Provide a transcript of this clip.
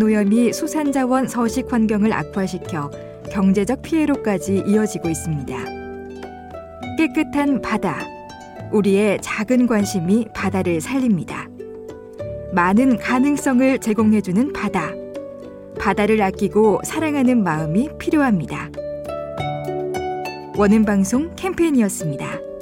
오염이 수산자원 서식 환경을 악화시켜 경제적 피해로까지 이어지고 있습니다. 깨끗한 바다, 우리의 작은 관심이 바다를 살립니다. 많은 가능성을 제공해주는 바다, 바다를 아끼고 사랑하는 마음이 필요합니다. 원음방송 캠페인이었습니다.